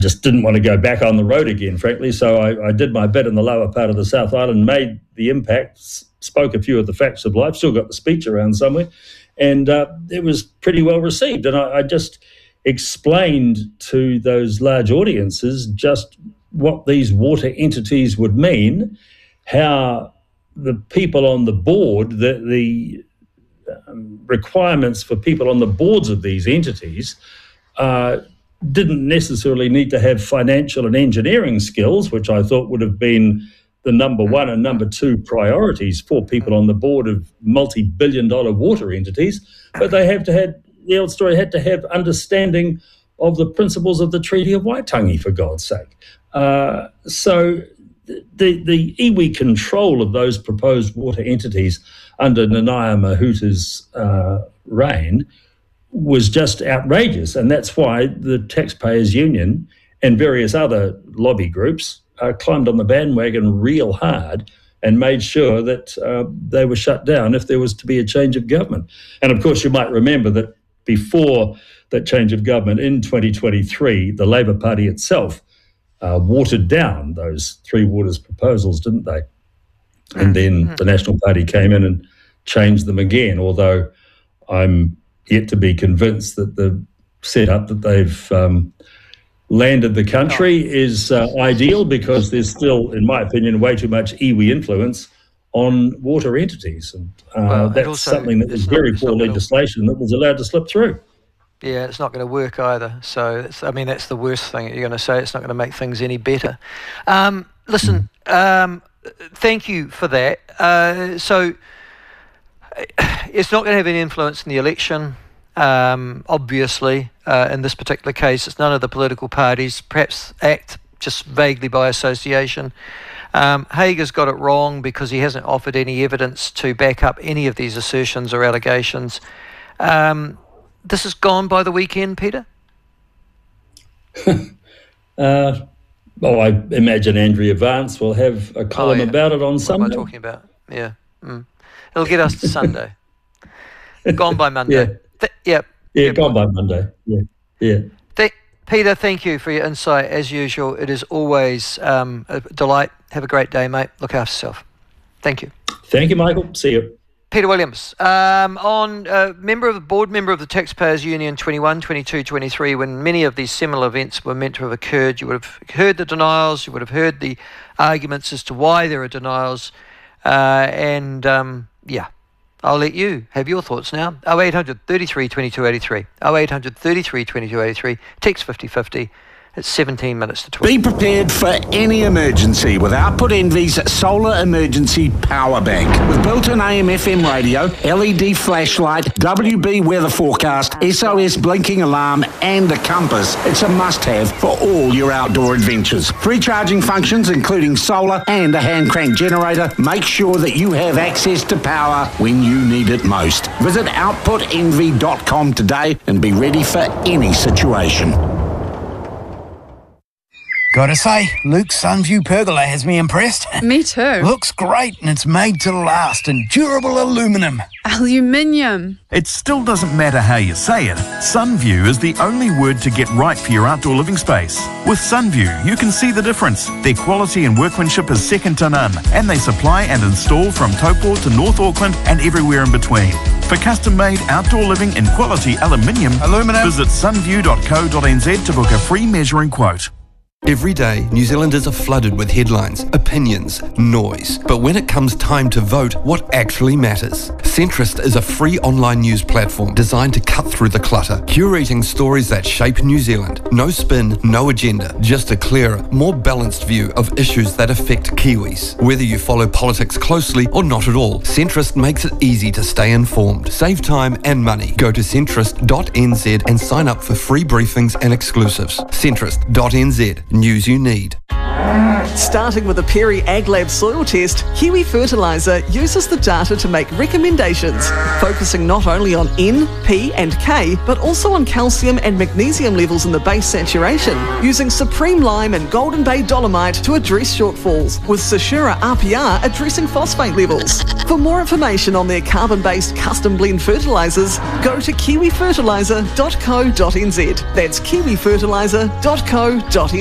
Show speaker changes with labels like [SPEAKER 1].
[SPEAKER 1] just didn't want to go back on the road again, frankly. So I did my bit in the lower part of the South Island, made the impact, spoke a few of the facts of life, still got the speech around somewhere, and it was pretty well received. And I just explained to those large audiences just what these water entities would mean, how the people on the board, the requirements for people on the boards of these entities didn't necessarily need to have financial and engineering skills, which I thought would have been the number one and number two priorities for people on the board of multi-billion-dollar water entities, but they have to have, the old story, had to have understanding of the principles of the Treaty of Waitangi, for God's sake. So the iwi control of those proposed water entities under Nanaia Mahuta's reign was just outrageous, and that's why the Taxpayers Union and various other lobby groups climbed on the bandwagon real hard and made sure that they were shut down if there was to be a change of government. And of course, you might remember that before that change of government in 2023, the Labour Party itself watered down those Three Waters proposals, didn't they? And then the National Party came in and changed them again, although I'm yet to be convinced that the setup that they've landed the country is ideal, because there's still, in my opinion, way too much iwi influence on water entities. And that's also something that was very poor legislation that was allowed to slip through.
[SPEAKER 2] Yeah, it's not going to work either. So, that's the worst thing you're going to say. It's not going to make things any better. Listen, thank you for that. So, it's not going to have any influence in the election, obviously. In this particular case, it's none of the political parties, perhaps act just vaguely by association. Hager's got it wrong because he hasn't offered any evidence to back up any of these assertions or allegations. This is gone by the weekend, Peter?
[SPEAKER 1] Well, I imagine Andrea Vance will have a column about it on Sunday.
[SPEAKER 2] What am I talking about? Yeah. It'll get us to Sunday. Gone by Monday.
[SPEAKER 1] Gone by Monday. Yeah.
[SPEAKER 2] Peter, thank you for your insight. As usual, it is always a delight. Have a great day, mate. Look after yourself. Thank you.
[SPEAKER 1] Thank you, Michael. See you.
[SPEAKER 2] Peter Williams, board member of the Taxpayers Union 21, 22, 23, when many of these seminal events were meant to have occurred. You would have heard the denials, you would have heard the arguments as to why there are denials, I'll let you have your thoughts now. 0800 33 22 83, 0800 33 22 83, text 5050. It's 17 minutes to 12.
[SPEAKER 3] Be prepared for any emergency with Output Envy's Solar Emergency Power Bank. With built-in AM/FM radio, LED flashlight, WB weather forecast, SOS blinking alarm and a compass, it's a must-have for all your outdoor adventures. Free charging functions including solar and a hand-crank generator make sure that you have access to power when you need it most. Visit outputenvy.com today and be ready for any situation.
[SPEAKER 4] Gotta say, Luke's Sunview pergola has me impressed.
[SPEAKER 5] Me too.
[SPEAKER 4] Looks great and it's made to last in durable aluminium.
[SPEAKER 5] Aluminium.
[SPEAKER 6] It still doesn't matter how you say it. Sunview is the only word to get right for your outdoor living space. With Sunview, you can see the difference. Their quality and workmanship is second to none, and they supply and install from Taupo to North Auckland and everywhere in between. For custom-made outdoor living in quality aluminium, visit sunview.co.nz to book a free measuring quote.
[SPEAKER 7] Every day, New Zealanders are flooded with headlines, opinions, noise. But when it comes time to vote, what actually matters? Centrist is a free online news platform designed to cut through the clutter, curating stories that shape New Zealand. No spin, no agenda, just a clearer, more balanced view of issues that affect Kiwis. Whether you follow politics closely or not at all, Centrist makes it easy to stay informed. Save time and money. Go to centrist.nz and sign up for free briefings and exclusives. Centrist.nz. News you need.
[SPEAKER 8] Starting with a Perry AgLab soil test, Kiwi Fertiliser uses the data to make recommendations, focusing not only on N, P and K, but also on calcium and magnesium levels in the base saturation, using Supreme Lime and Golden Bay Dolomite to address shortfalls, with Sashura RPR addressing phosphate levels. For more information on their carbon-based custom blend fertilisers, go to kiwifertiliser.co.nz. That's kiwifertiliser.co.nz.